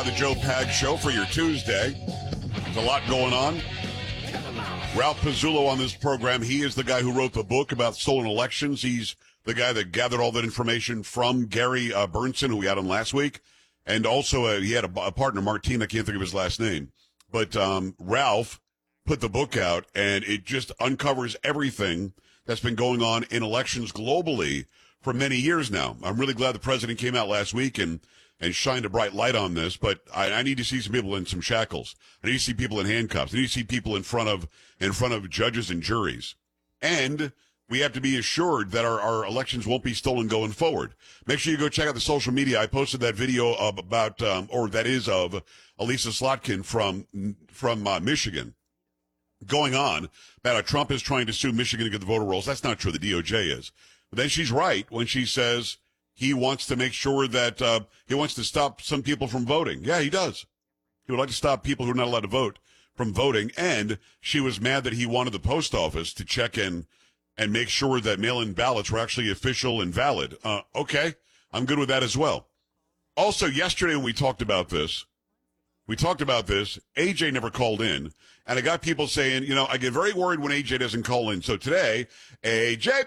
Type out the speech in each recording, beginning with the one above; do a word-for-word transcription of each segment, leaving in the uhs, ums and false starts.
The Joe Pag Show for your Tuesday. There's a lot going on. Ralph Pizzullo on this program. He is the guy who wrote the book about stolen elections. He's the guy that gathered all that information from Gary uh, Bernson, who we had on last week. And also uh, he had a, a partner, Martin. I can't think of his last name. But um, Ralph put the book out, and it just uncovers everything that's been going on in elections globally for many years now. I'm really glad the president came out last week and and shined a bright light on this, but I, I need to see some people in some shackles. I need to see people in handcuffs. I need to see people in front of in front of judges and juries. And we have to be assured that our, our elections won't be stolen going forward. Make sure you go check out the social media. I posted that video of about, um, or that is of Elisa Slotkin from from uh, Michigan, going on about how Trump is trying to sue Michigan to get the voter rolls. That's not true. The D O J is. But then she's right when she says he wants to make sure that uh, he wants to stop some people from voting. Yeah, he does. He would like to stop people who are not allowed to vote from voting. And she was mad that he wanted the post office to check in and make sure that mail-in ballots were actually official and valid. Uh, okay, I'm good with that as well. Also, yesterday when we talked about this, we talked about this, A J never called in. And I got people saying, you know, I get very worried when A J doesn't call in. So today, A J...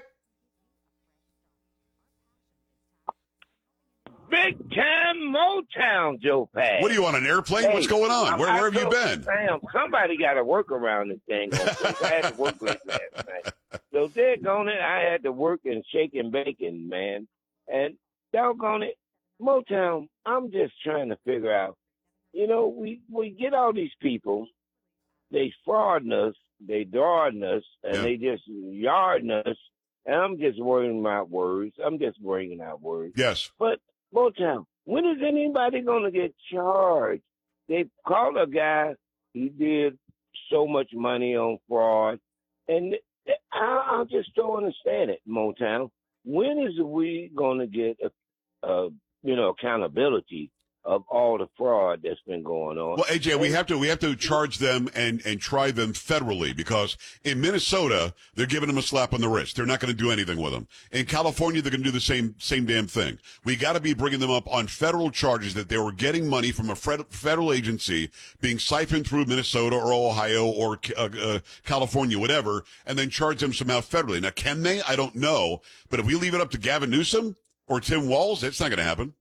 Big time Motown, Joe Pag. What are you on an airplane? Hey, What's going on? Where, where have you been? Sam, somebody got to work around this thing. I had to work late last night. So doggone it, I had to work and shake and bacon, man. And doggone it, Motown, I'm just trying to figure out, you know, we, we get all these people, they frauding us, they drawing us, and yeah. they just yarding us. And I'm just worrying about words. I'm just bringing out words. Yes. But Motown, when is anybody going to get charged? They called a guy, he did so much money on fraud, and I, I just don't understand it, Motown. When is we going to get, a, a, you know, accountability of all the fraud that's been going on? Well, A J, we have to we have to charge them and and try them federally, because in Minnesota they're giving them a slap on the wrist. They're not going to do anything with them. In California they're going to do the same same damn thing. We got to be bringing them up on federal charges that they were getting money from a federal agency being siphoned through Minnesota or Ohio or uh, uh, California, whatever, and then charge them somehow federally. Now, can they? I don't know. But if we leave it up to Gavin Newsom or Tim Walz, it's not going to happen.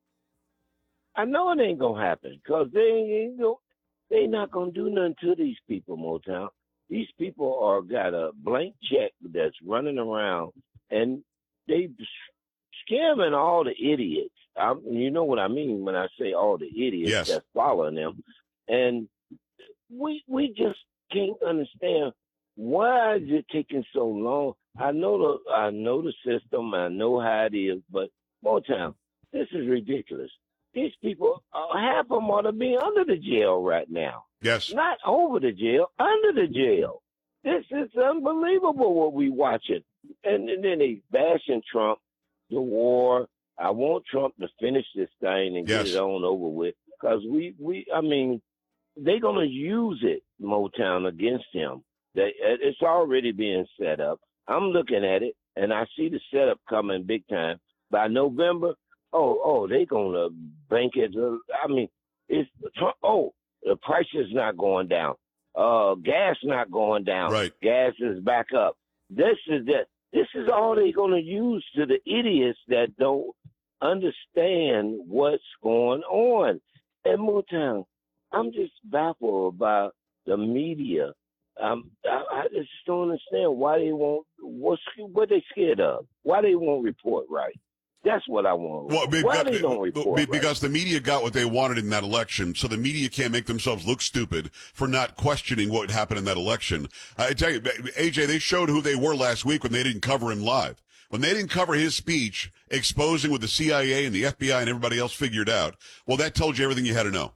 I know it ain't gonna happen, because they ain't go, they not gonna do nothing to these people, Motown. These people are got a blank check that's running around, and they scamming all the idiots. I, you know what I mean when I say all the idiots yes. that's following them. And we we just can't understand, why is it taking so long. I know the I know the system, I know how it is, but Motown, this is ridiculous. These people, uh, half of them ought to be under the jail right now. Yes. Not over the jail, under the jail. This is unbelievable what we watching. And, and then they bashing Trump, the war. I want Trump to finish this thing and yes. get it on over with. Because we, we, I mean, they're going to use it, Motown, against him. They, it's already being set up. I'm looking at it, and I see the setup coming big time. By November, Oh, oh, they gonna bank it. I mean, it's oh, the price is not going down. Uh, gas not going down. Right. Gas is back up. This is that. This is all they gonna use to the idiots that don't understand what's going on. And Motown, I'm just baffled about the media. Um, I, I just don't understand why they won't. What's what they scared of? Why they won't report right? That's what I want. Well, Why got, they don't report because right? the media got what they wanted in that election, so the media can't make themselves look stupid for not questioning what happened in that election. I tell you, A J, they showed who they were last week when they didn't cover him live. When they didn't cover his speech exposing what the C I A and the F B I and everybody else figured out, well, that told you everything you had to know.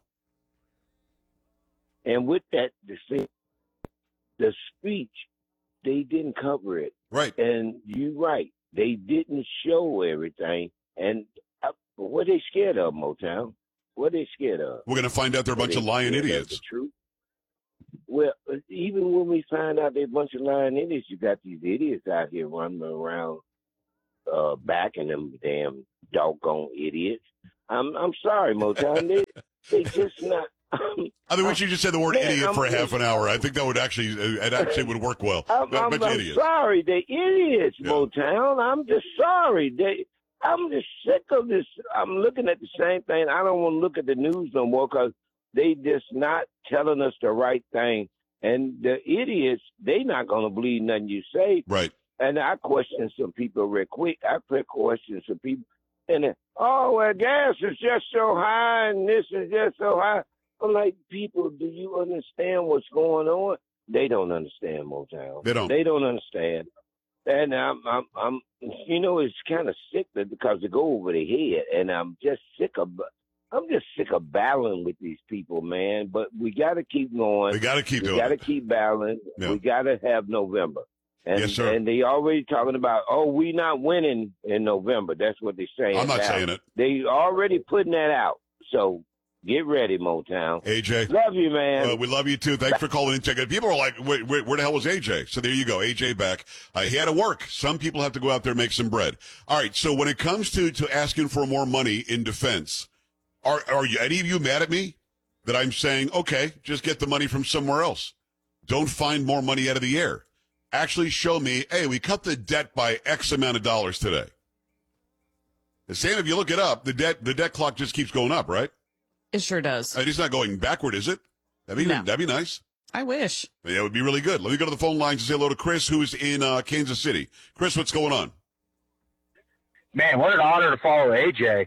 And with that, the, the speech, they didn't cover it. Right. And you're right. They didn't show everything. And uh, what they scared of, Motown? What they scared of? We're going to find out they're a bunch of lying idiots. The truth. Well, even when we find out they're a bunch of lying idiots, you got these idiots out here running around uh, backing them damn doggone idiots. I'm I'm sorry, Motown. They, They just not. I mean, we should just say the word Man, idiot I'm, for a half an hour. I think that would actually, uh, it actually would work well. I'm, But, I'm, but I'm idiots. sorry, they idiots, Yeah. Motown. I'm just sorry. They, I'm just sick of this. I'm looking at the same thing. I don't want to look at the news no more because they just not telling us the right thing. And the idiots, they not going to believe nothing you say. Right. And I question some people real quick. I put questions some people. And then, oh, well, gas is just so high and this is just so high. I'm like, people, do you understand what's going on? They don't understand, Motown. They don't. They don't understand. And I'm, I'm, I'm you know, it's kind of sick that because they go over the head. And I'm just sick of, I'm just sick of battling with these people, man. But we got to keep going. We got to keep we doing gotta it. keep battling. Yeah. We got to have November. And, Yes, sir. and they already talking about, oh, we not winning in November. That's what they're saying. I'm not now. saying it. They already putting that out. So get ready, Motown. A J. Love you, man. Uh, we love you, too. Thanks for calling in. Checking. People are like, wait, wait, where the hell was A J? So there you go. A J back. Uh, he had to work. Some people have to go out there and make some bread. All right. So when it comes to, to asking for more money in defense, are, are you, any of you mad at me that I'm saying, okay, just get the money from somewhere else? Don't find more money out of the air. Actually show me, hey, we cut the debt by X amount of dollars today. The same, if you look it up, the debt the debt clock just keeps going up, right? It sure does. Uh, It's not going backward, is it? That'd be, No. that'd be nice. I wish. Yeah, it would be really good. Let me go to the phone lines and say hello to Chris, who's in uh, Kansas City. Chris, what's going on? Man, what an honor to follow A J.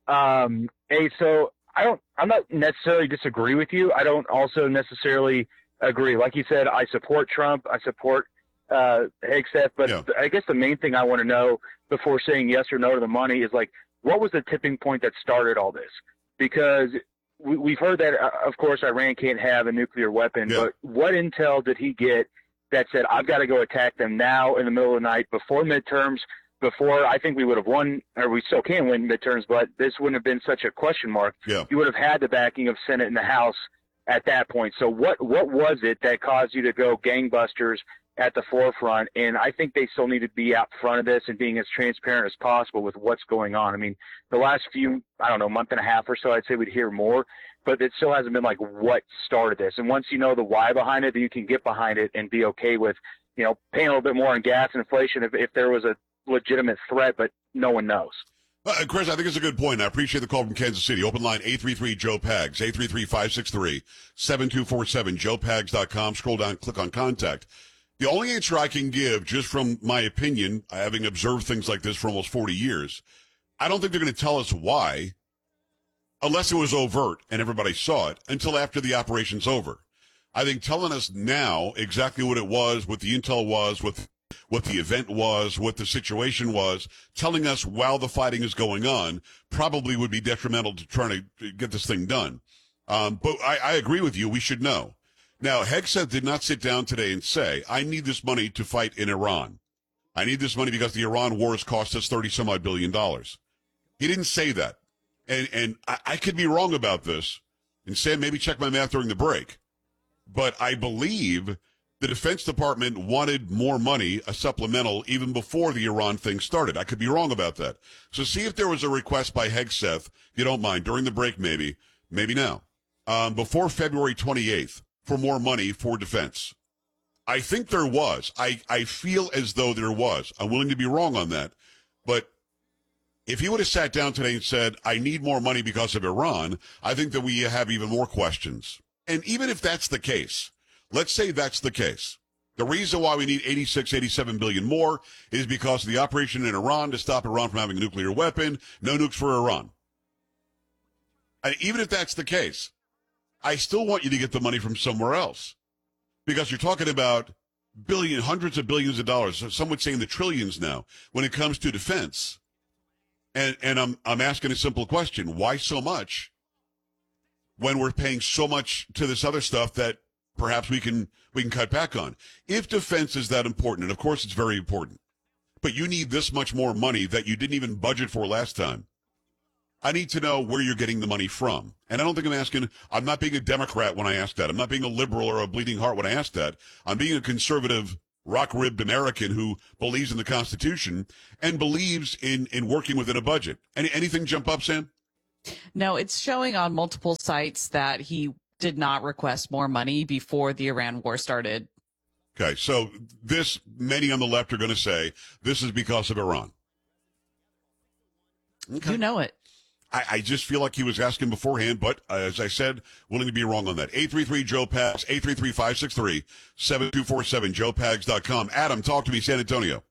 Um, hey, so I don't, I'm not necessarily disagree with you. I don't also necessarily agree. Like you said, I support Trump. I support uh, Hegseth. But Yeah. I guess the main thing I want to know before saying yes or no to the money is like, what was the tipping point that started all this? Because we, we've heard that, uh, of course, Iran can't have a nuclear weapon. Yeah. But what intel did he get that said, I've got to go attack them now in the middle of the night before midterms? Before I think we would have won, or we still can win midterms, but this wouldn't have been such a question mark. Yeah. You would have had the backing of Senate and the House at that point. So what what was it that caused you to go gangbusters at the forefront? And I think they still need to be out front of this and being as transparent as possible with what's going on. I mean, the last few, I don't know, month and a half or so, I'd say we'd hear more, but it still hasn't been like what started this. And once you know the why behind it, then you can get behind it and be okay with, you know, paying a little bit more on gas and inflation if, if there was a legitimate threat, but no one knows. Uh, Chris, I think it's a good point. I appreciate the call from Kansas City. Open line eight three three Joe Pags, eight three three, five six three, seven two four seven, joe pags dot com. Scroll down, click on contact. The only answer I can give, just from my opinion, having observed things like this for almost forty years, I don't think they're going to tell us why, unless it was overt and everybody saw it, until after the operation's over. I think telling us now exactly what it was, what the intel was, what what the event was, what the situation was, telling us while the fighting is going on probably would be detrimental to trying to get this thing done. Um, but I, I agree with you. We should know. Now, Hegseth did not sit down today and say, I need this money to fight in Iran. I need this money because the Iran war has cost us thirty some odd billion dollars. He didn't say that. And, and I, I could be wrong about this. And Sam, maybe check my math during the break. But I believe the Defense Department wanted more money, a supplemental, even before the Iran thing started. I could be wrong about that. So see if there was a request by Hegseth, if you don't mind, during the break maybe, maybe now, um, before February twenty-eighth for more money for defense. I think there was. I, I feel as though there was. I'm willing to be wrong on that. But if he would have sat down today and said, I need more money because of Iran, I think that we have even more questions. And even if that's the case, let's say that's the case. The reason why we need eighty-six, eighty-seven billion more is because of the operation in Iran to stop Iran from having a nuclear weapon. No nukes for Iran. And even if that's the case, I still want you to get the money from somewhere else, because you're talking about billion, hundreds of billions of dollars. Some would say in the trillions now when it comes to defense. And and I'm I'm asking a simple question: why so much when we're paying so much to this other stuff that perhaps we can we can cut back on? If defense is that important, and of course it's very important, but you need this much more money that you didn't even budget for last time, I need to know where you're getting the money from. And I don't think I'm asking, I'm not being a Democrat when I ask that. I'm not being a liberal or a bleeding heart when I ask that. I'm being a conservative, rock-ribbed American who believes in the Constitution and believes in, in working within a budget. Any, anything jump up, Sam? No, it's showing on multiple sites that he did not request more money before the Iran war started. Okay, so this, many on the left are going to say, this is because of Iran. Okay. You know it. I, I just feel like he was asking beforehand, but uh, as I said, willing to be wrong on that. eight three three Joe Pags, eight three three, five six three, seven two four seven, joe pags dot com. Adam, talk to me, San Antonio.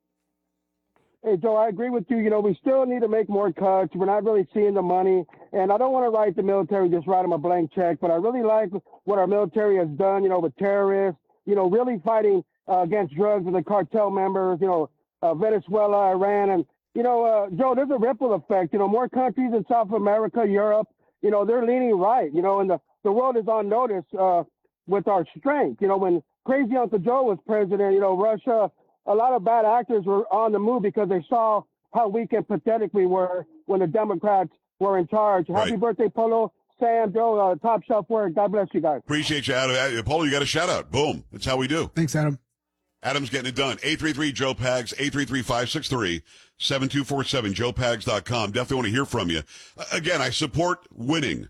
Hey, Joe, I agree with you. You know, we still need to make more cuts. We're not really seeing the money. And I don't want to write the military, just write them a blank check, but I really like what our military has done, you know, with terrorists, you know, really fighting uh, against drugs with the cartel members, you know, uh, Venezuela, Iran. And, you know, uh, Joe, there's a ripple effect. You know, more countries in South America, Europe, you know, they're leaning right, you know, and the, the world is on notice uh, with our strength. You know, when Crazy Uncle Joe was president, you know, Russia, a lot of bad actors were on the move because they saw how weak and pathetic we were when the Democrats were in charge. Right. Happy birthday, Polo. Sam, Joe, uh, top shelf work. God bless you guys. Appreciate you, Adam. Polo, you got a shout out. Boom. That's how we do. Thanks, Adam. Adam's getting it done. eight three three Joe Pags, eight three three, five six three, seven two four seven, joe pags dot com. Definitely want to hear from you. Uh, again, I support winning.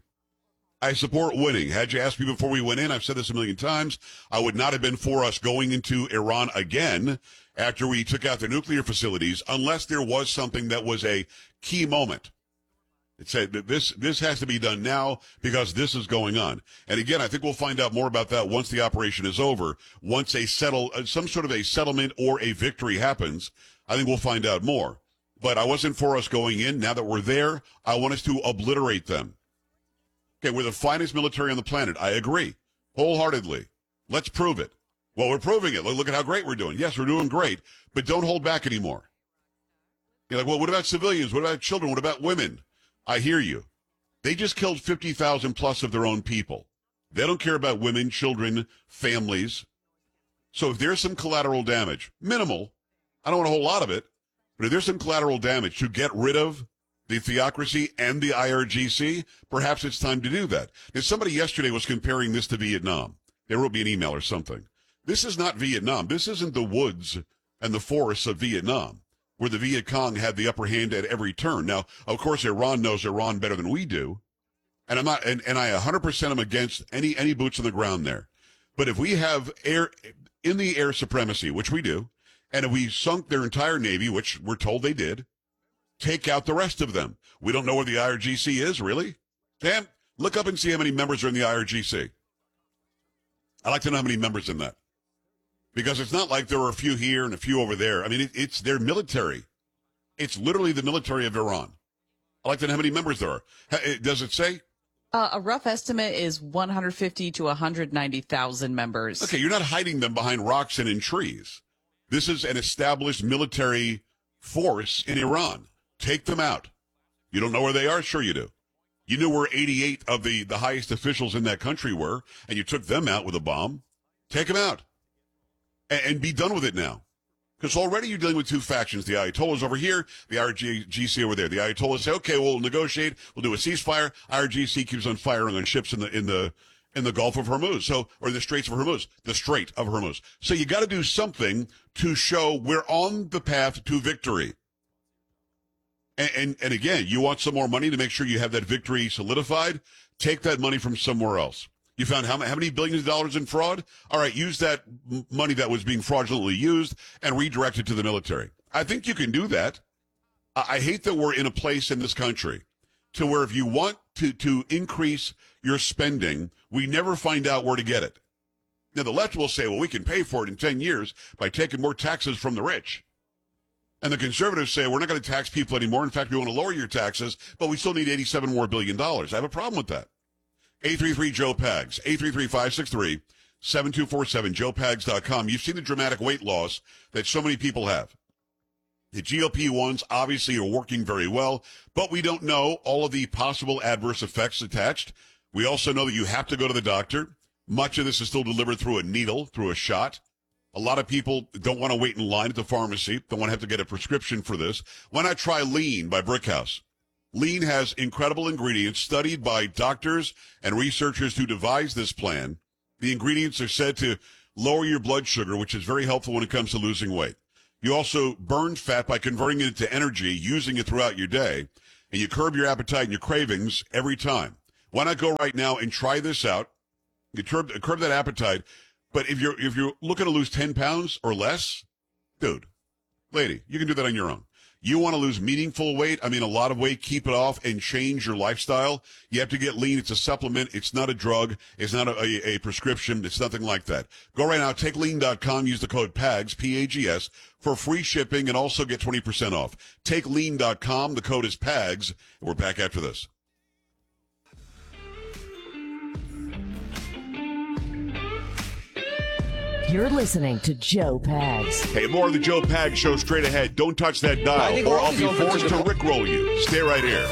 I support winning. Had you asked me before we went in, I've said this a million times, I would not have been for us going into Iran again after we took out their nuclear facilities unless there was something that was a key moment. It said that this, this has to be done now because this is going on. And again, I think we'll find out more about that once the operation is over. Once a settle, some sort of a settlement or a victory happens, I think we'll find out more. But I wasn't for us going in. Now that we're there, I want us to obliterate them. Okay, we're the finest military on the planet. I agree. Wholeheartedly. Let's prove it. Well, we're proving it. Look at how great we're doing. Yes, we're doing great, but don't hold back anymore. You're like, well, what about civilians? What about children? What about women? I hear you. They just killed fifty thousand plus of their own people. They don't care about women, children, families. So if there's some collateral damage, minimal, I don't want a whole lot of it, but if there's some collateral damage to get rid of the theocracy and the I R G C, perhaps it's time to do that. Now, somebody yesterday was comparing this to Vietnam. They wrote me an email or something. This is not Vietnam. This isn't the woods and the forests of Vietnam, where the Viet Cong had the upper hand at every turn. Now, of course, Iran knows Iran better than we do, and I'm not, and, and I one hundred percent am against any any boots on the ground there. But if we have air in the air supremacy, which we do, and if we sunk their entire navy, which we're told they did, take out the rest of them. We don't know where the I R G C is, really. Damn, look up and see how many members are in the I R G C. I'd like to know how many members in that. Because it's not like there are a few here and a few over there. I mean, it, it's their military. It's literally the military of Iran. I'd like to know how many members there are. Does it say? Uh, a rough estimate is one hundred fifty to one hundred ninety thousand members. Okay, you're not hiding them behind rocks and in trees. This is an established military force in Iran. Take them out. You don't know where they are? Sure you do. You knew where eighty-eight of the, the highest officials in that country were, and you took them out with a bomb. Take them out. And, and be done with it now. Because already you're dealing with two factions. The Ayatollahs over here, the I R G C over there. The Ayatollahs say, okay, we'll negotiate. We'll do a ceasefire. I R G C keeps on firing on ships in the in the in the Gulf of Hormuz, so or the Straits of Hormuz, the Strait of Hormuz. So you got to do something to show we're on the path to victory. And, and and again, you want some more money to make sure you have that victory solidified? Take that money from somewhere else. You found how, how many billions of dollars in fraud? All right, use that m- money that was being fraudulently used and redirect it to the military. I think you can do that. I, I hate that we're in a place in this country to where if you want to, to increase your spending, we never find out where to get it. Now, the left will say, well, we can pay for it in ten years by taking more taxes from the rich. And the conservatives say, we're not going to tax people anymore. In fact, we want to lower your taxes, but we still need eighty-seven more billion dollars. I have a problem with that. eight three three Joe Pags, eight three three, five six three, seven two four seven, joe pags dot com. You've seen the dramatic weight loss that so many people have. The G L P ones obviously are working very well, but we don't know all of the possible adverse effects attached. We also know that you have to go to the doctor. Much of this is still delivered through a needle, through a shot. A lot of people don't want to wait in line at the pharmacy, don't want to have to get a prescription for this. Why not try Lean by Brickhouse? Lean has incredible ingredients studied by doctors and researchers who devised this plan. The ingredients are said to lower your blood sugar, which is very helpful when it comes to losing weight. You also burn fat by converting it into energy, using it throughout your day. and you curb your appetite and your cravings every time. Why not go right now and try this out? You curb, curb that appetite. But if you're if you're looking to lose ten pounds or less, dude, lady, you can do that on your own. You want to lose meaningful weight, I mean a lot of weight, keep it off and change your lifestyle. You have to get lean. It's a supplement. It's not a drug. It's not a, a, a prescription. It's nothing like that. Go right now, take lean dot com, use the code P A G S, P A G S, for free shipping and also get twenty percent off. take lean dot com, the code is P A G S, and we're back after this. You're listening to Joe Pags. Hey, more of the Joe Pags Show straight ahead. Don't touch that dial, or I'll be forced to rickroll you. Stay right here.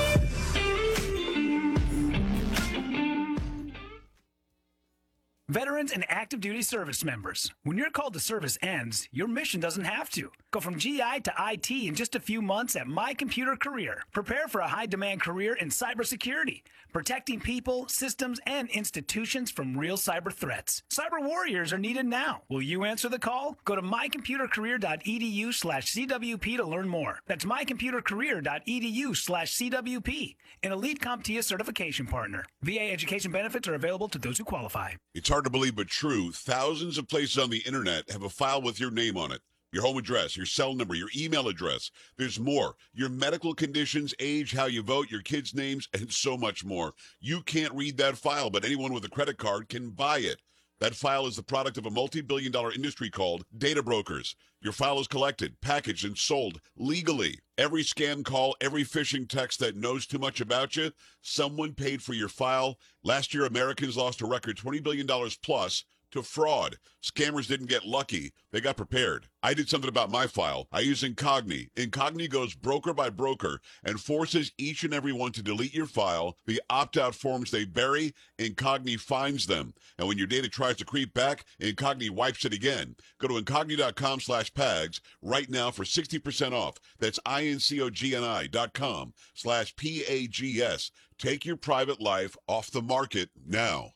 Veterans and active duty service members, when your call to service ends, your mission doesn't have to. Go from G I to I T in just a few months at My Computer Career. Prepare for a high-demand career in cybersecurity, protecting people, systems, and institutions from real cyber threats. Cyber warriors are needed now. Will you answer the call? Go to my computer career dot e d u slash C W P to learn more. That's my computer career dot e d u slash C W P, an elite CompTIA certification partner. V A education benefits are available to those who qualify. It's hard to believe, but true. Thousands of places on the internet have a file with your name on it. Your home address, your cell number, your email address. There's more. Your medical conditions, age, how you vote, your kids' names, and so much more. You can't read that file, but anyone with a credit card can buy it. That file is the product of a multi-billion dollar industry called data brokers. Your file is collected, packaged, and sold legally. Every scam call, every phishing text that knows too much about you, someone paid for your file. Last year, Americans lost a record twenty billion dollars plus to fraud. Scammers didn't get lucky. They got prepared. I did something about my file. I use Incogni. Incogni goes broker by broker and forces each and every one to delete your file. The opt-out forms they bury, Incogni finds them. And when your data tries to creep back, Incogni wipes it again. Go to incogni dot com slash pags right now for sixty percent off. That's I-N-C-O-G-N-I dot com slash P-A-G-S. Take your private life off the market now.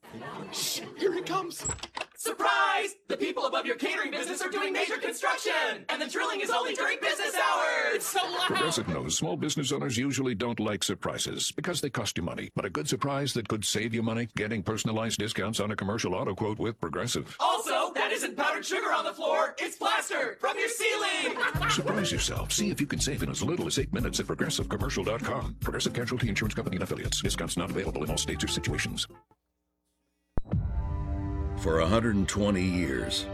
Shh, here he comes. Surprise! The people above your catering business are doing major construction, and the drilling is only during business hours. It's so loud. Progressive knows small business owners usually don't like surprises because they cost you money. But a good surprise that could save you money, getting personalized discounts on a commercial auto quote with Progressive. Also, that isn't powdered sugar on the floor. It's plaster from your ceiling. Surprise yourself. See if you can save in as little as eight minutes at progressive commercial dot com. Progressive Casualty Insurance Company and affiliates. Discounts not available in all states or situations. For one hundred twenty years,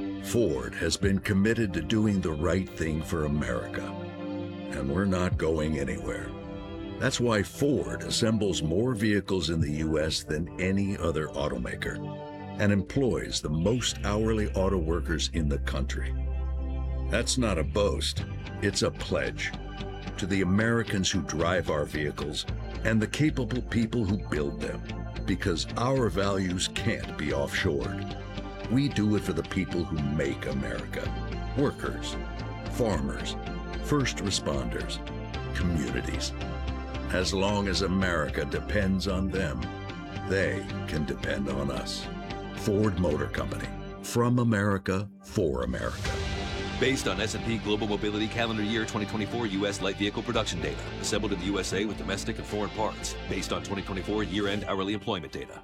Ford has been committed to doing the right thing for America. And we're not going anywhere. That's why Ford assembles more vehicles in the U S than any other automaker and employs the most hourly auto workers in the country. That's not a boast, it's a pledge to the Americans who drive our vehicles and the capable people who build them. Because our values can't be offshored. We do it for the people who make America. Workers, farmers, first responders, communities. As long as America depends on them, they can depend on us. Ford Motor Company. From America, for America. Based on S and P Global Mobility Calendar Year twenty twenty-four U S light vehicle production data. Assembled in the U S A with domestic and foreign parts. Based on twenty twenty-four year-end hourly employment data.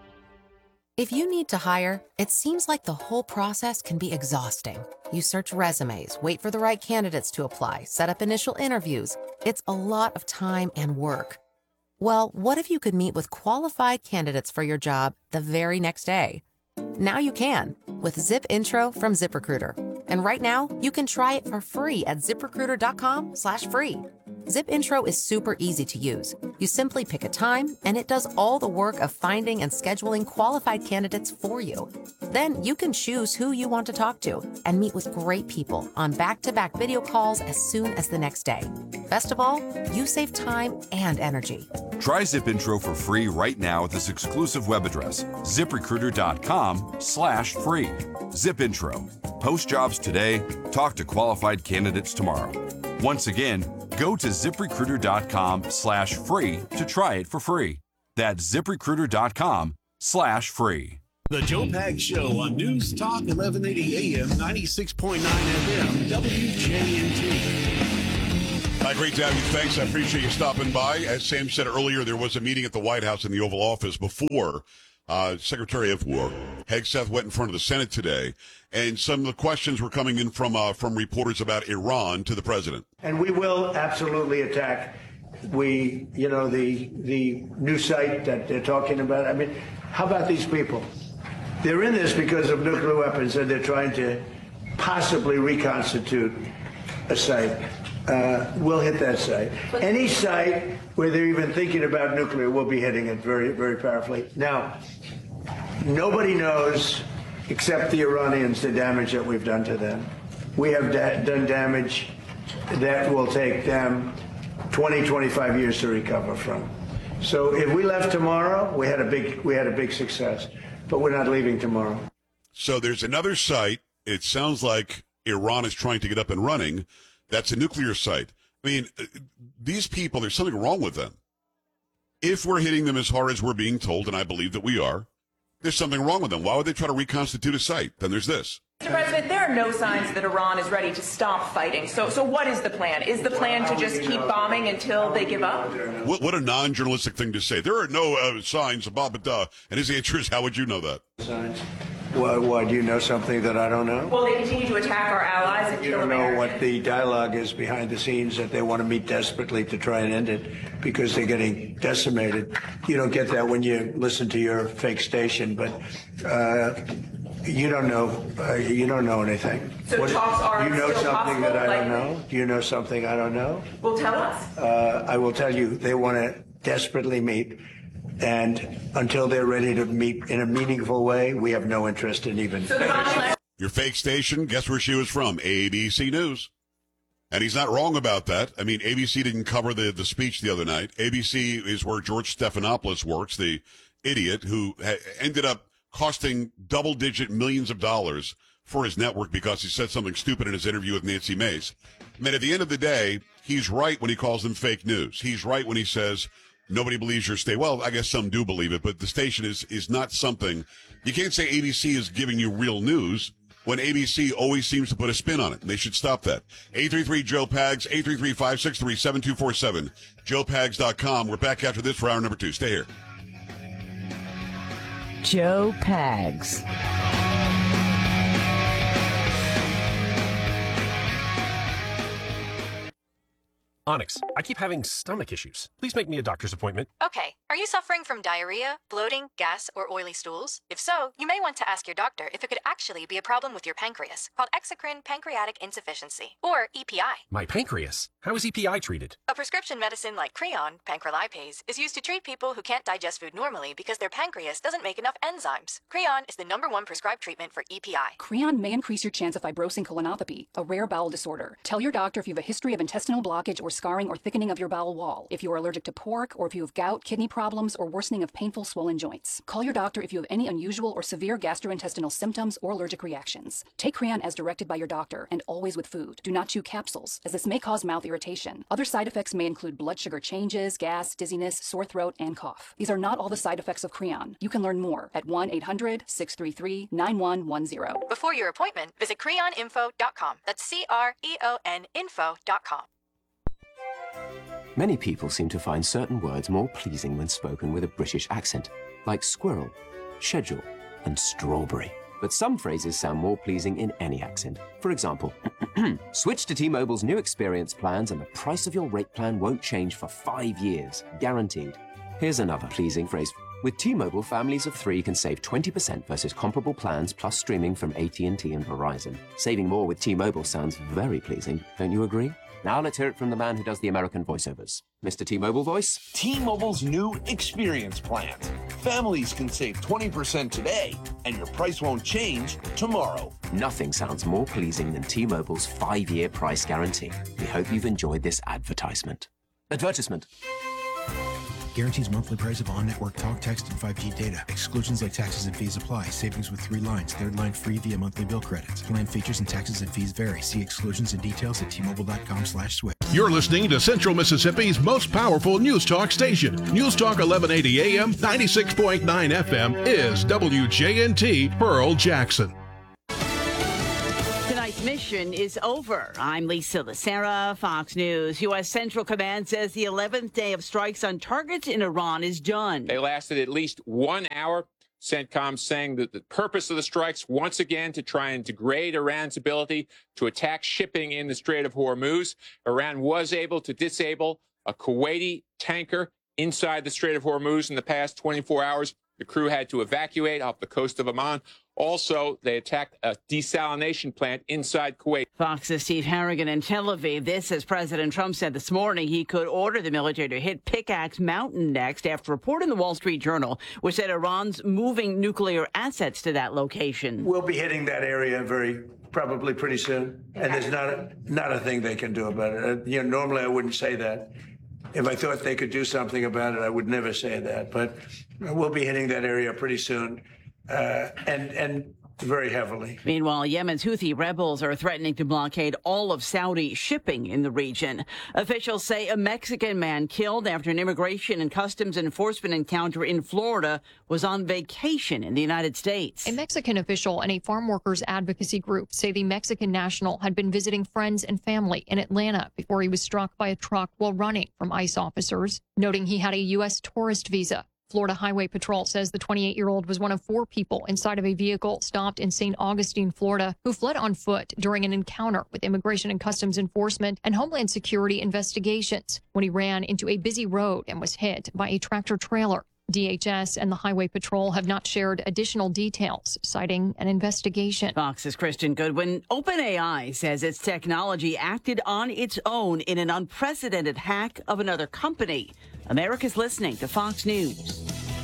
If you need to hire, it seems like the whole process can be exhausting. You search resumes, wait for the right candidates to apply, set up initial interviews. It's a lot of time and work. Well, what if you could meet with qualified candidates for your job the very next day? Now you can with Zip Intro from ZipRecruiter. And right now, you can try it for free at zip recruiter dot com slash free. Zip Intro is super easy to use. You simply pick a time, and it does all the work of finding and scheduling qualified candidates for you. Then you can choose who you want to talk to and meet with great people on back-to-back video calls as soon as the next day. Best of all, you save time and energy. Try Zip Intro for free right now at this exclusive web address, zip recruiter dot com slash free. Zip Intro. Post jobs today, talk to qualified candidates tomorrow. Once again, go to zip recruiter dot com slash free to try it for free. That's zip recruiter dot com slash free. The Joe Pags Show on News Talk eleven eighty A M, ninety-six point nine F M, W J N T. Hi, great to have you. Thanks. I appreciate you stopping by. As Sam said earlier, there was a meeting at the White House in the Oval Office before uh, Secretary of War Hegseth went in front of the Senate today, and some of the questions were coming in from uh, from reporters about Iran to the president. And we will absolutely attack. We, you know, the the new site that they're talking about. I mean, how about these people? They're in this because of nuclear weapons, and they're trying to possibly reconstitute a site. Uh, we'll hit that site. Any site where they're even thinking about nuclear, we'll be hitting it very, very powerfully. Now, nobody knows except the Iranians the damage that we've done to them. We have da- done damage that will take them twenty, twenty-five years to recover from. So if we left tomorrow, we had a big, we had a big success. But we're not leaving tomorrow. So there's another site. It sounds like Iran is trying to get up and running. That's a nuclear site. I mean, these people, there's something wrong with them. If we're hitting them as hard as we're being told, and I believe that we are, there's something wrong with them. Why would they try to reconstitute a site? Then there's this. Mister President, there are no signs that Iran is ready to stop fighting. So, so what is the plan? Is the plan to just keep bombing until they give up? What, what a non-journalistic thing to say. There are no uh, signs, Bob, but uh, and his answer is, how would you know that? Signs? Why, why, do you know something that I don't know? Well, they continue to attack our allies and You kill don't know Americans. what the dialogue is behind the scenes, that they want to meet desperately to try and end it because they're getting decimated. You don't get that when you listen to your fake station, but uh, you don't know. Uh, you don't know anything. So What- talks are Do you know still something that I possible, don't know? Do you know something I don't know? Well, tell us. Uh, I will tell you, they want to desperately meet. And until they're ready to meet in a meaningful way, we have no interest in even. Your fake station, guess where she was from? A B C News. And he's not wrong about that. I mean, A B C didn't cover the, the speech the other night. A B C is where George Stephanopoulos works, the idiot who ha- ended up costing double-digit millions of dollars for his network because he said something stupid in his interview with Nancy Mace. I mean, at the end of the day, he's right when he calls them fake news. He's right when he says nobody believes your state. Well, I guess some do believe it, but the station is is not something. You can't say A B C is giving you real news when A B C always seems to put a spin on it. They should stop that. eight three three, Joe Pags, eight three three, five six three, seven two four seven, joe pags dot com. We're back after this for hour number two. Stay here. Joe Pags. Onyx, I keep having stomach issues. Please make me a doctor's appointment. Okay, are you suffering from diarrhea, bloating, gas, or oily stools? If so, you may want to ask your doctor if it could actually be a problem with your pancreas, called exocrine pancreatic insufficiency, or E P I. My pancreas? How is E P I treated? A prescription medicine like Creon, pancrelipase, is used to treat people who can't digest food normally because their pancreas doesn't make enough enzymes. Creon is the number one prescribed treatment for E P I. Creon may increase your chance of fibrosing colonopathy, a rare bowel disorder. Tell your doctor if you have a history of intestinal blockage or scarring or thickening of your bowel wall, if you are allergic to pork, or if you have gout, kidney problems, or worsening of painful swollen joints. Call your doctor if you have any unusual or severe gastrointestinal symptoms or allergic reactions. Take Creon as directed by your doctor, and always with food. Do not chew capsules, as this may cause mouth irritation. Other side effects may include blood sugar changes, gas, dizziness, sore throat, and cough. These are not all the side effects of Creon. You can learn more at one eight hundred, six three three, nine one one zero. Before your appointment, visit creon info dot com. That's C R E O N info dot com. Many people seem to find certain words more pleasing when spoken with a British accent, like squirrel, schedule, and strawberry. But some phrases sound more pleasing in any accent. For example, switch to T-Mobile's new experience plans and the price of your rate plan won't change for five years, guaranteed. Here's another pleasing phrase. With T-Mobile, families of three can save twenty percent versus comparable plans plus streaming from A T and T and Verizon. Saving more with T-Mobile sounds very pleasing, don't you agree? Now let's hear it from the man who does the American voiceovers. Mister T-Mobile voice. T-Mobile's new experience plans. Families can save twenty percent today, and your price won't change tomorrow. Nothing sounds more pleasing than T-Mobile's five-year price guarantee. We hope you've enjoyed this advertisement. Advertisement. Guarantees monthly price of on-network talk, text, and five G data. Exclusions like taxes and fees apply. Savings with three lines. Third line free via monthly bill credits. Plan features and taxes and fees vary. See exclusions and details at T-Mobile.com slash switch. You're listening to Central Mississippi's most powerful news talk station. News Talk eleven eighty A M, ninety-six point nine F M is W J N T Pearl Jackson. Tonight's mission is over. I'm Lisa Lacera, Fox News. U S. Central Command says the eleventh day of strikes on targets in Iran is done. They lasted at least one hour. CENTCOM saying that the purpose of the strikes, once again, to try and degrade Iran's ability to attack shipping in the Strait of Hormuz. Iran was able to disable a Kuwaiti tanker inside the Strait of Hormuz in the past twenty-four hours. The crew had to evacuate off the coast of Oman. Also, they attacked a desalination plant inside Kuwait. Fox's Steve Harrigan in Tel Aviv. This, as President Trump said this morning, he could order the military to hit Pickaxe Mountain next after a report in the Wall Street Journal, which said Iran's moving nuclear assets to that location. We'll be hitting that area very probably pretty soon, and there's not a, not a thing they can do about it. Uh, you know, normally I wouldn't say that. If I thought they could do something about it, I would never say that. But we'll be hitting that area pretty soon, uh, and and very heavily. Meanwhile, Yemen's Houthi rebels are threatening to blockade all of Saudi shipping in the region. Officials say a Mexican man killed after an immigration and customs enforcement encounter in Florida was on vacation in the United States. A Mexican official and a farm workers advocacy group say the Mexican national had been visiting friends and family in Atlanta before he was struck by a truck while running from ICE officers, noting he had a U S tourist visa. Florida Highway Patrol says the twenty-eight-year-old was one of four people inside of a vehicle stopped in Saint Augustine, Florida, who fled on foot during an encounter with Immigration and Customs Enforcement and Homeland Security investigations when he ran into a busy road and was hit by a tractor trailer. D H S and the Highway Patrol have not shared additional details, citing an investigation. Fox's Christian Goodwin. OpenAI says its technology acted on its own in an unprecedented hack of another company. America's listening to Fox News.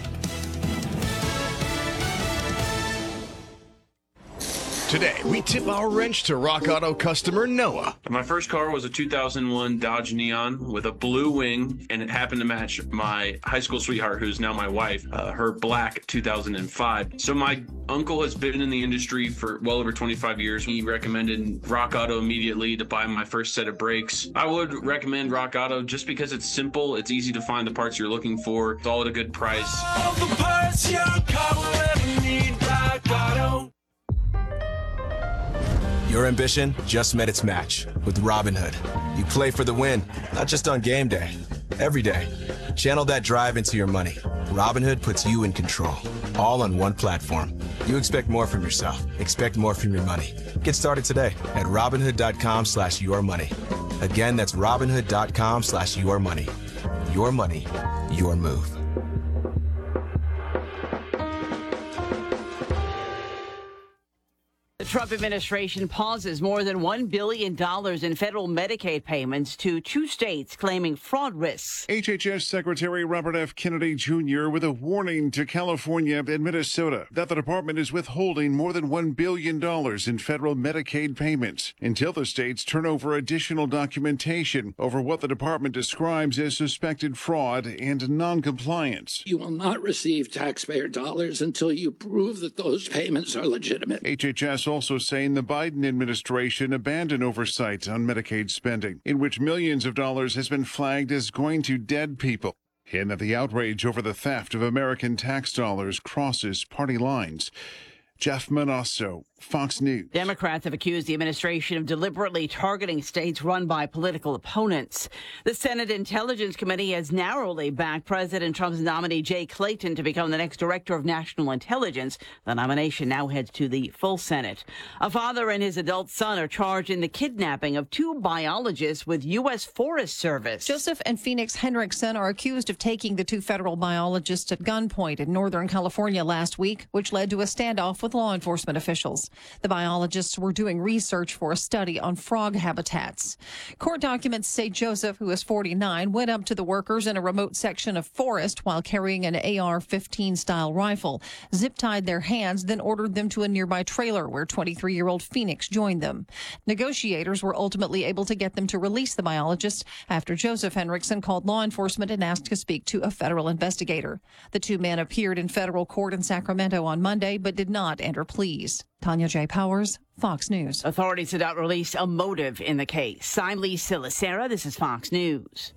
Today, we tip our wrench to Rock Auto customer Noah. My first car was a two thousand one Dodge Neon with a blue wing, and it happened to match my high school sweetheart, who's now my wife, uh, her black two thousand five. So my uncle has been in the industry for well over twenty-five years. He recommended Rock Auto immediately to buy my first set of brakes. I would recommend Rock Auto just because it's simple, it's easy to find the parts you're looking for, it's all at a good price. All the parts your car will ever need, Rock Auto. Your ambition just met its match with Robinhood. You play for the win, not just on game day, every day. Channel that drive into your money. Robinhood puts you in control, all on one platform. You expect more from yourself. Expect more from your money. Get started today at Robinhood.com slash your money. Again, that's Robinhood.com slash your money. Your money, your move. The Trump administration pauses more than one billion dollars in federal Medicaid payments to two states claiming fraud risks. H H S Secretary Robert F. Kennedy Junior with a warning to California and Minnesota that the department is withholding more than one billion dollars in federal Medicaid payments until the states turn over additional documentation over what the department describes as suspected fraud and noncompliance. You will not receive taxpayer dollars until you prove that those payments are legitimate. H H S also saying the Biden administration abandoned oversight on Medicaid spending, in which millions of dollars has been flagged as going to dead people, and that the outrage over the theft of American tax dollars crosses party lines. Jeff Manasso, Fox News. Democrats have accused the administration of deliberately targeting states run by political opponents. The Senate Intelligence Committee has narrowly backed President Trump's nominee Jay Clayton to become the next director of national intelligence. The nomination now heads to the full Senate. A father and his adult son are charged in the kidnapping of two biologists with U S Forest Service. Joseph and Phoenix Hendrickson are accused of taking the two federal biologists at gunpoint in Northern California last week, which led to a standoff with law enforcement officials. The biologists were doing research for a study on frog habitats. Court documents say Joseph, who is forty-nine, went up to the workers in a remote section of forest while carrying an A R fifteen style rifle, zip-tied their hands, then ordered them to a nearby trailer where twenty-three-year-old Phoenix joined them. Negotiators were ultimately able to get them to release the biologists after Joseph Hendrickson called law enforcement and asked to speak to a federal investigator. The two men appeared in federal court in Sacramento on Monday but did not enter pleas. Tanya J. Powers, Fox News. Authorities have not released a motive in the case. I'm Lisa Lacera. This is Fox News.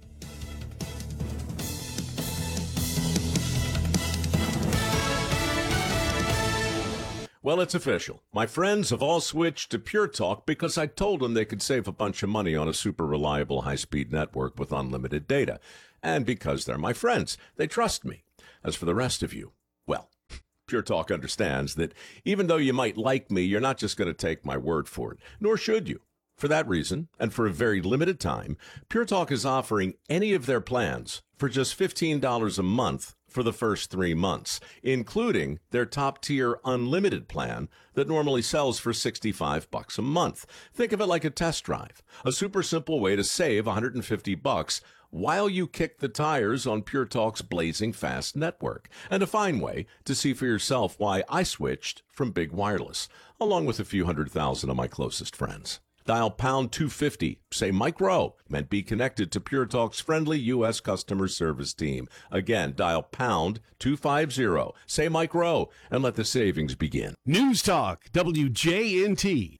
Well, it's official. My friends have all switched to Pure Talk because I told them they could save a bunch of money on a super reliable high-speed network with unlimited data. And because they're my friends, they trust me. As for the rest of you, well, Pure Talk understands that even though you might like me, you're not just going to take my word for it, nor should you. For that reason, and for a very limited time, Pure Talk is offering any of their plans for just fifteen dollars a month for the first three months, including their top-tier unlimited plan that normally sells for sixty-five bucks a month. Think of it like a test drive, a super simple way to save one hundred fifty bucks while you kick the tires on Pure Talk's blazing fast network, and a fine way to see for yourself why I switched from Big Wireless, along with a few hundred thousand of my closest friends. Dial pound two fifty, say Mike Rowe, and be connected to Pure Talk's friendly U S customer service team. Again, dial pound two fifty, say Mike Rowe, and let the savings begin. News Talk, W J N T.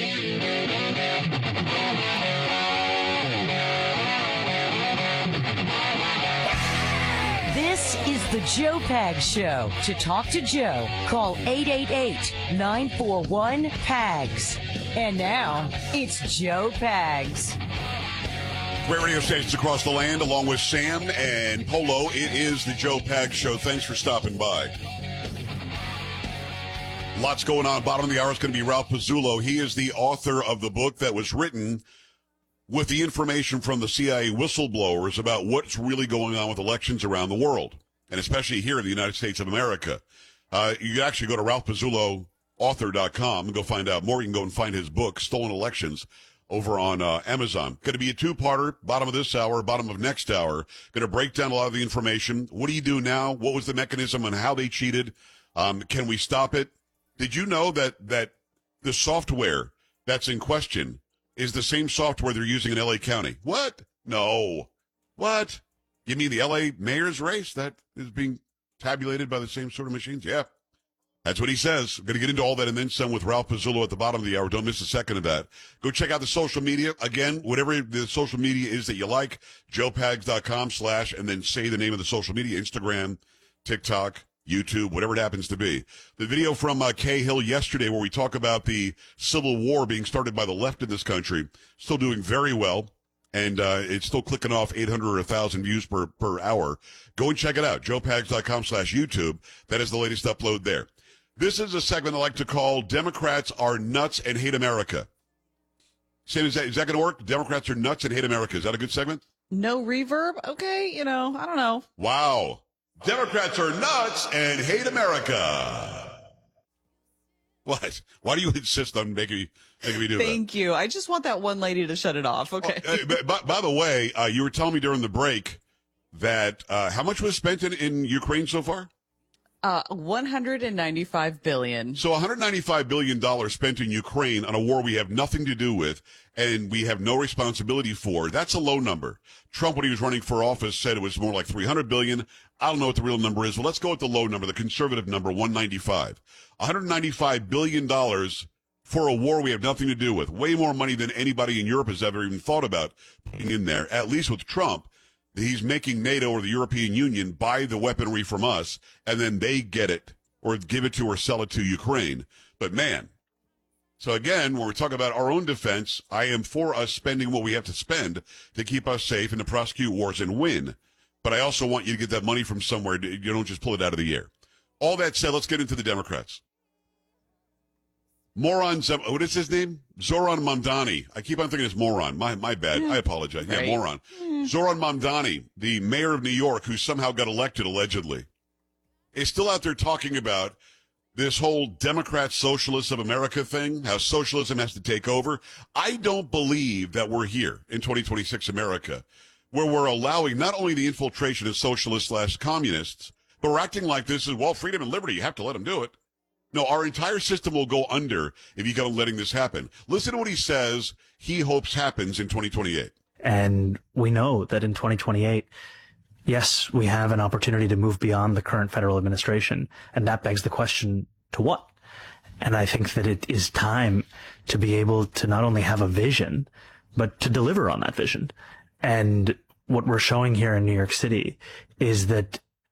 This is the Joe Pags Show. To talk to Joe, call eight eight eight, nine four one, P A G S. And now, it's Joe Pags. Great radio stations across the land, along with Sam and Polo. It is the Joe Pags Show. Thanks for stopping by. Lots going on. Bottom of the hour is going to be Ralph Pizzullo. He is the author of the book that was written with the information from the C I A whistleblowers about what's really going on with elections around the world, and especially here in the United States of America. Uh, you can actually go to ralph pizzullo author dot com and go find out more. You can go and find his book, Stolen Elections, over on uh, Amazon. Going to be a two-parter, bottom of this hour, bottom of next hour. Going to break down a lot of the information. What do you do now? What was the mechanism and how they cheated? Um, can we stop it? Did you know that that the software that's in question is the same software they're using in L A County? What? No. What? You mean the L A mayor's race that is being tabulated by the same sort of machines? Yeah. That's what he says. I'm going to get into all that and then some with Ralph Pizzullo at the bottom of the hour. Don't miss a second of that. Go check out the social media. Again, whatever the social media is that you like, joe pags dot com slash, and then say the name of the social media, Instagram, TikTok, YouTube, whatever it happens to be. The video from uh, Cahill yesterday where we talk about the civil war being started by the left in this country, still doing very well, and uh, it's still clicking off eight hundred or one thousand views per, per hour. Go and check it out, joe pags dot com slash YouTube. That is the latest upload there. This is a segment I like to call Democrats Are Nuts and Hate America. Sam, is that, is that going to work? Democrats are nuts and hate America. Is that a good segment? No reverb? Okay, you know, I don't know. Wow. Democrats are nuts and hate America. What? Why do you insist on making me, making me do that? Thank you. I just want that one lady to shut it off. Okay. Oh, uh, by, by the way, uh, you were telling me during the break that uh, how much was spent in, in Ukraine so far? Uh, one hundred ninety-five billion dollars. So one hundred ninety-five billion dollars spent in Ukraine on a war we have nothing to do with and we have no responsibility for. That's a low number. Trump, when he was running for office, said it was more like three hundred billion dollars. I don't know what the real number is, but let's go with the low number, the conservative number, one hundred ninety-five. one hundred ninety-five billion dollars for a war we have nothing to do with. Way more money than anybody in Europe has ever even thought about putting in there, at least with Trump. He's making NATO or the European Union buy the weaponry from us, and then they get it or give it to or sell it to Ukraine. But, man, so again, when we're talking about our own defense, I am for us spending what we have to spend to keep us safe and to prosecute wars and win. But I also want you to get that money from somewhere. You don't just pull it out of the air. All that said, let's get into the Democrats. Moron, what is his name? Zoran Mamdani. I keep on thinking it's moron. My my bad. I apologize. Yeah, Right. moron. Zoran Mamdani, the mayor of New York, who somehow got elected allegedly, is still out there talking about this whole Democrat Socialists of America thing, how socialism has to take over. I don't believe that we're here in twenty twenty-six America, where we're allowing not only the infiltration of socialists slash communists, but we're acting like this is, well, freedom and liberty. You have to let them do it. No, our entire system will go under if you go letting this happen. Listen to what he says he hopes happens in twenty twenty-eight. And we know that in twenty twenty-eight, yes, we have an opportunity to move beyond the current federal administration. And that begs the question, to what? And I think that it is time to be able to not only have a vision, but to deliver on that vision. And what we're showing here in New York City is that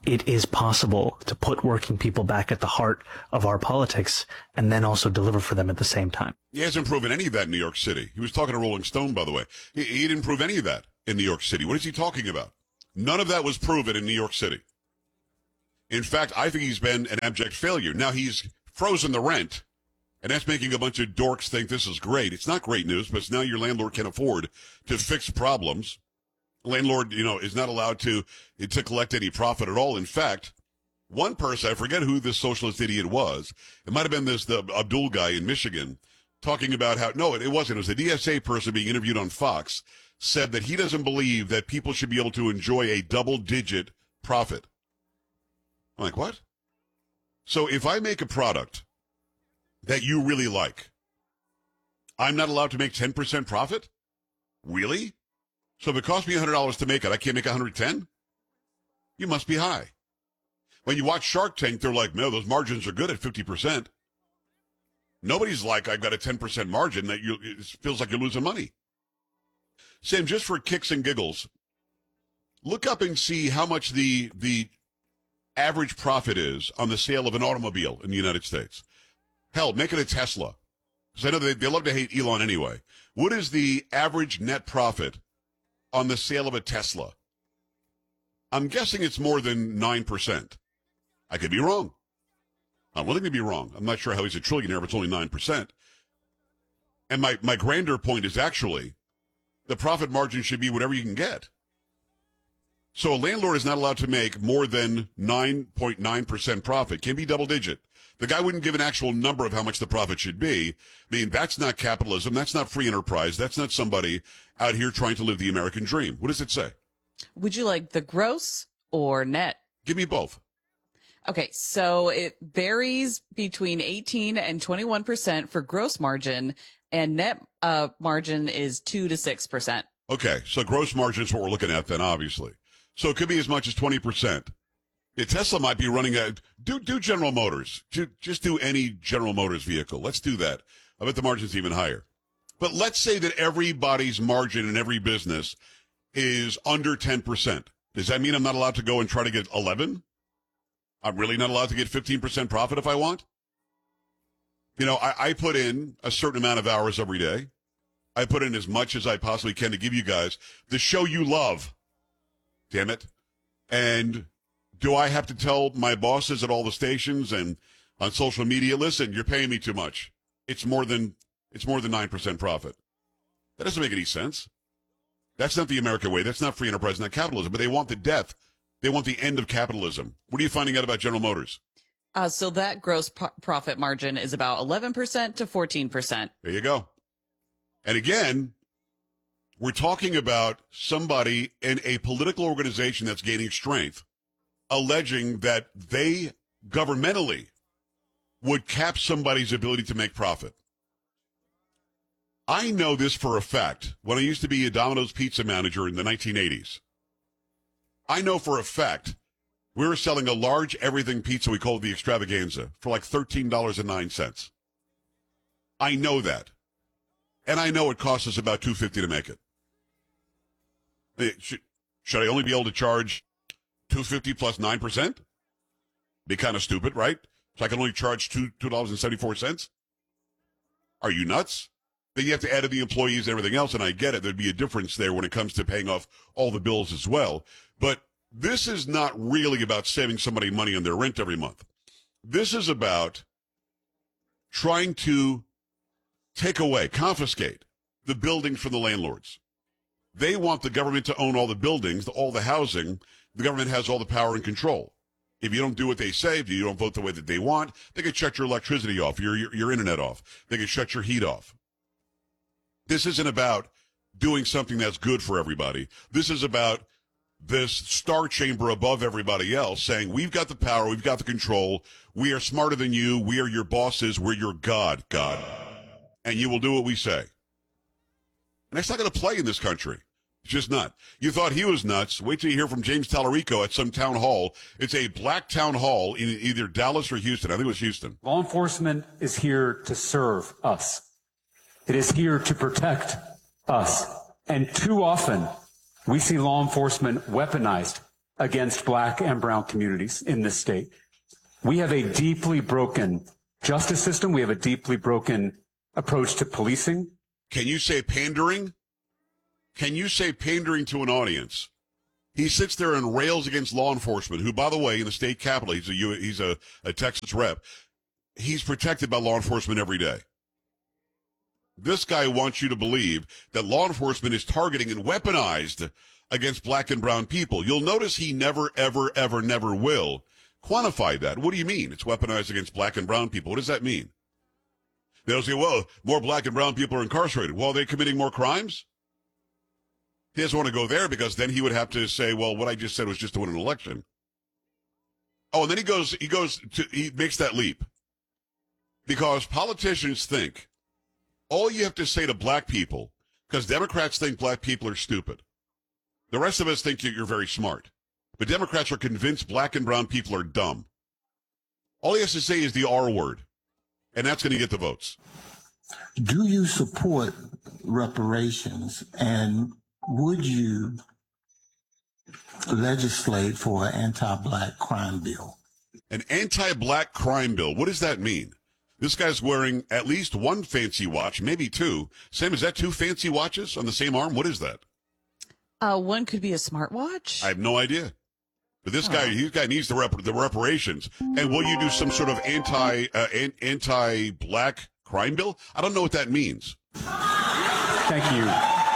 it is possible to put working people back at the heart of our politics and then also deliver for them at the same time. He hasn't proven any of that in New York City. He was talking to Rolling Stone, by the way. He, he didn't prove any of that in New York City. What is he talking about? None of that was proven in New York City. In fact, I think he's been an abject failure. Now, he's frozen the rent, and that's making a bunch of dorks think this is great. It's not great news, but now your landlord can afford to fix problems. Landlord, you know, is not allowed to, to collect any profit at all. In fact, one person, I forget who this socialist idiot was. It might have been this, the Abdul guy in Michigan, talking about how, no, it, it wasn't. It was a D S A person being interviewed on Fox, said that he doesn't believe that people should be able to enjoy a double-digit profit. I'm like, what? So if I make a product that you really like, I'm not allowed to make ten percent profit? Really? So if it costs me one hundred dollars to make it, I can't make one hundred ten? You must be high. When you watch Shark Tank, they're like, no, those margins are good at fifty percent. Nobody's like, I've got a ten percent margin that you, it feels like you're losing money. Sam, just for kicks and giggles, look up and see how much the the average profit is on the sale of an automobile in the United States. Hell, make it a Tesla. Because I know they, they love to hate Elon anyway. What is the average net profit on the sale of a Tesla? I'm guessing it's more than nine percent. I could be wrong. I'm willing to be wrong. I'm not sure how he's a trillionaire if it's only nine percent. And my, my grander point is actually the profit margin should be whatever you can get. So a landlord is not allowed to make more than nine point nine percent profit. Can be double digit. The guy wouldn't give an actual number of how much the profit should be. I mean, that's not capitalism. That's not free enterprise. That's not somebody out here trying to live the American dream. What does it say? Would you like the gross or net? Give me both. Okay, so it varies between eighteen and twenty-one percent for gross margin, and net uh, margin is two to six percent. Okay, so gross margin is what we're looking at then, obviously. So it could be as much as twenty percent. Yeah, Tesla might be running a, do, do General Motors. Do, just do any General Motors vehicle. Let's do that. I bet the margin's even higher. But let's say that everybody's margin in every business is under ten percent. Does that mean I'm not allowed to go and try to get eleven? I'm really not allowed to get fifteen percent profit if I want? You know, I, I put in a certain amount of hours every day. I put in as much as I possibly can to give you guys the show you love. Damn it. And do I have to tell my bosses at all the stations and on social media, listen, you're paying me too much. It's more than it's more than nine percent profit. That doesn't make any sense. That's not the American way. That's not free enterprise, not capitalism. But they want the death. They want the end of capitalism. What are you finding out about General Motors? Uh, so that gross pro- profit margin is about eleven percent to fourteen percent. There you go. And again, we're talking about somebody in a political organization that's gaining strength, alleging that they governmentally would cap somebody's ability to make profit. I know this for a fact. When I used to be a Domino's pizza manager in the nineteen eighties, I know for a fact we were selling a large everything pizza we called the Extravaganza for like thirteen dollars and nine cents. I know that. And I know it costs us about two dollars and fifty cents to make it. Should, should I only be able to charge two dollars and fifty cents plus nine percent? Be kind of stupid, right? So I can only charge two dollars and seventy-four cents? Are you nuts? Then you have to add in the employees and everything else, and I get it. There'd be a difference there when it comes to paying off all the bills as well. But this is not really about saving somebody money on their rent every month. This is about trying to take away, confiscate the buildings from the landlords. They want the government to own all the buildings, all the housing. The government has all the power and control. If you don't do what they say, if you don't vote the way that they want, they can shut your electricity off, your, your, your internet off. They can shut your heat off. This isn't about doing something that's good for everybody. This is about this star chamber above everybody else saying, we've got the power, we've got the control, we are smarter than you, we are your bosses, we're your God, God. And you will do what we say. And that's not going to play in this country. It's just not. You thought he was nuts. Wait till you hear from James Tallarico at some town hall. It's a black town hall in either Dallas or Houston. I think it was Houston. Law enforcement is here to serve us. It is here to protect us. And too often, we see law enforcement weaponized against black and brown communities in this state. We have a deeply broken justice system. We have a deeply broken approach to policing. Can you say pandering? Can you say pandering to an audience? He sits there and rails against law enforcement, who, by the way, in the state capitol, he's a, he's a, a Texas rep. He's protected by law enforcement every day. This guy wants you to believe that law enforcement is targeting and weaponized against black and brown people. You'll notice he never, ever, ever, never will quantify that. What do you mean it's weaponized against black and brown people? What does that mean? They'll say, well, more black and brown people are incarcerated. Well, are they committing more crimes? He doesn't want to go there because then he would have to say, well, what I just said was just to win an election. Oh, and then he goes, he goes to, he makes that leap. Because politicians think all you have to say to black people, because Democrats think black people are stupid. The rest of us think you're very smart. But Democrats are convinced black and brown people are dumb. All he has to say is the R word, and that's going to get the votes. Do you support reparations, and would you legislate for an anti-black crime bill? An anti-black crime bill. What does that mean? This guy's wearing at least one fancy watch, maybe two. Sam, is that two fancy watches on the same arm? What is that? Uh, one could be a smartwatch. I have no idea. But this guy, Oh. this guy needs the, rep- the reparations. And will you do some sort of anti uh, an- anti-black crime bill? I don't know what that means. Thank you.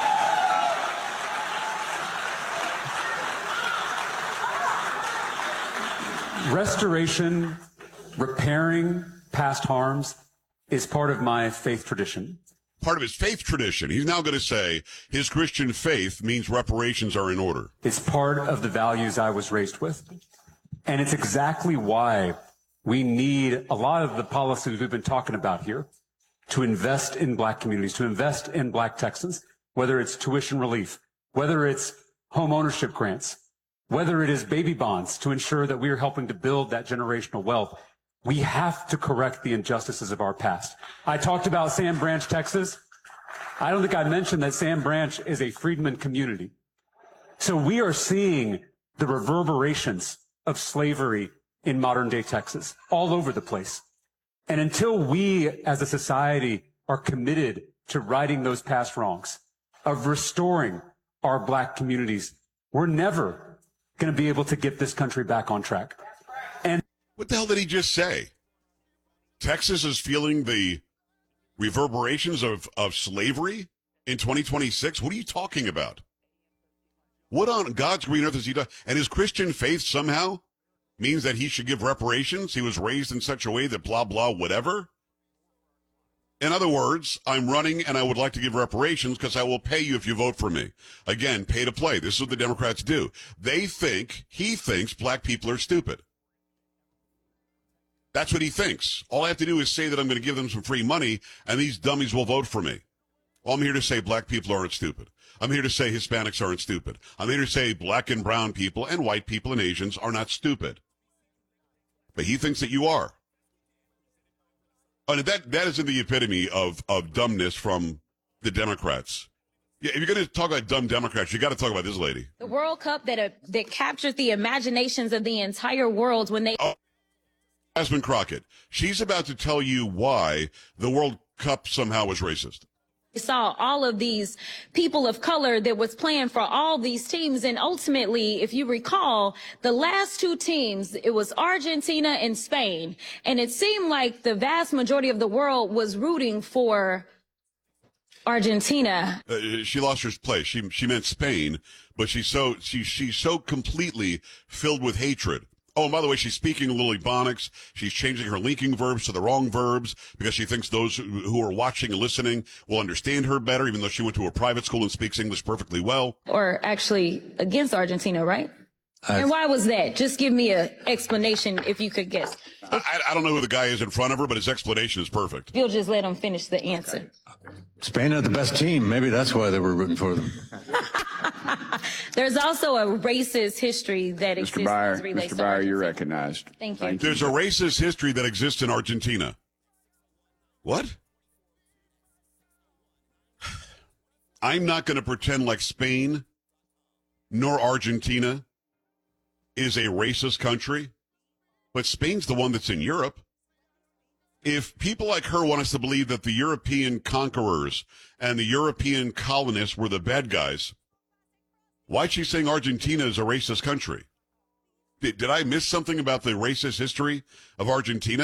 Restoration, repairing past harms is part of my faith tradition. Part of his faith tradition. He's now going to say his Christian faith means reparations are in order. It's part of the values I was raised with. And it's exactly why we need a lot of the policies we've been talking about here to invest in black communities, to invest in black Texans, whether it's tuition relief, whether it's home ownership grants, whether it is baby bonds to ensure that we are helping to build that generational wealth. We have to correct the injustices of our past. I talked about Sam Branch, Texas. I don't think I mentioned that Sam Branch is a freedman community. So we are seeing the reverberations of slavery in modern day Texas all over the place. And until we as a society are committed to righting those past wrongs, of restoring our black communities, we're never going to be able to get this country back on track. And What the hell did he just say? Texas is feeling the reverberations of, of slavery in twenty twenty-six? What are you talking about? What on God's green earth has he done? And his Christian faith somehow means that he should give reparations? He was raised in such a way that blah, blah, whatever? In other words, I'm running and I would like to give reparations because I will pay you if you vote for me. Again, pay to play. This is what the Democrats do. They think, he thinks black people are stupid. That's what he thinks. All I have to do is say that I'm going to give them some free money and these dummies will vote for me. Well, I'm here to say black people aren't stupid. I'm here to say Hispanics aren't stupid. I'm here to say black and brown people and white people and Asians are not stupid. But he thinks that you are. And that, that is in the epitome of, of dumbness from the Democrats. Yeah, if you're going to talk about dumb Democrats, you got to talk about this lady. The World Cup that uh, that captured the imaginations of the entire world when they. Oh, Jasmine Crockett. She's about to tell you why the World Cup somehow was racist. saw all of these people of color that was playing for all these teams. And ultimately, if you recall, the last two teams, it was Argentina and Spain. And it seemed like the vast majority of the world was rooting for Argentina. Uh, she lost her place. She she meant Spain, but she's so she she's so completely filled with hatred. Oh, and by the way, she's speaking a little Ebonics. She's changing her linking verbs to the wrong verbs because she thinks those who are watching and listening will understand her better, even though she went to a private school and speaks English perfectly well. Or actually against Argentina, right? Uh, and why was that? Just give me an explanation if you could guess. I, I don't know who the guy is in front of her, but his explanation is perfect. You'll just let him finish the answer. Spain had the best team. Maybe that's why they were rooting for them. There's also a racist history that exists. Mister Byer, as relates Mister to Byer, Argentina. you're recognized. Thank you. There's a racist history that exists in Argentina. What? I'm not going to pretend like Spain nor Argentina is a racist country, but Spain's the one that's in Europe. If people like her want us to believe that the European conquerors and the European colonists were the bad guys, why is she saying Argentina is a racist country? Did, did I miss something about the racist history of Argentina?